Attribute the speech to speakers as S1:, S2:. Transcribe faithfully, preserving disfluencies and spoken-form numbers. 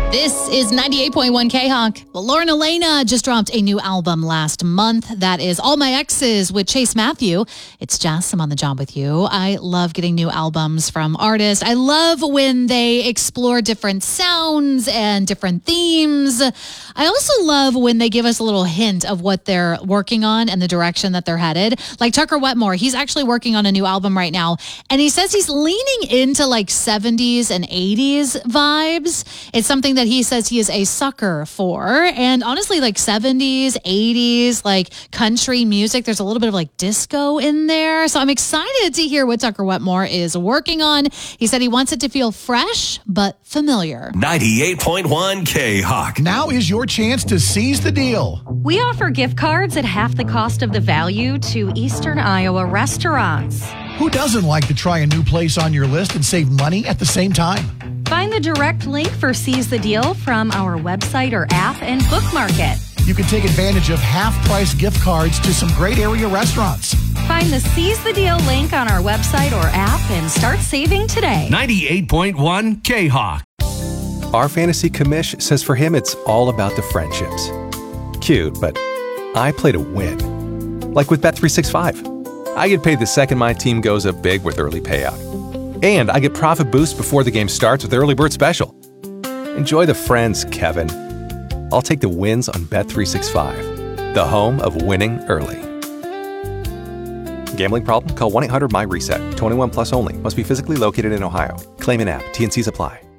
S1: This is ninety-eight point one K-Hawk. Well, Lauren Elena just dropped a new album last month. That is All My Exes with Chase Matthew. It's Jess. I'm on the job with you. I love getting new albums from artists. I love when they explore different sounds and different themes. I also love when they give us a little hint of what they're working on and the direction that they're headed. Like Tucker Wetmore, he's actually working on a new album right now, and he says he's leaning into like seventies and eighties vibes. It's something that he says he is a sucker for. And honestly, like seventies, eighties, like country music, there's a little bit of like disco in there. So I'm excited to hear what Tucker Wetmore is working on. He said he wants it to feel fresh, but familiar.
S2: ninety-eight point one K-Hawk.
S3: Now is your chance to seize the deal.
S4: We offer gift cards at half the cost of the value to Eastern Iowa restaurants.
S3: Who doesn't like to try a new place on your list and save money at the same time?
S4: Find the direct link for Seize the Deal from our website or app and bookmark it.
S3: You can take advantage of half-price gift cards to some great area restaurants.
S4: Find the Seize the Deal link on our website or app and start saving today.
S2: ninety-eight point one K-Hawk.
S5: Our fantasy commish says for him it's all about the friendships. Cute, but I play to win. Like with Bet three sixty-five. I get paid the second my team goes up big with early payout. And I get profit boost before the game starts with Early Bird Special. Enjoy the friends, Kevin. I'll take the wins on Bet three sixty-five, the home of winning early. Gambling problem? Call one eight hundred M Y RESET. twenty-one plus only. Must be physically located in Ohio. Claim and app. T N Cs apply.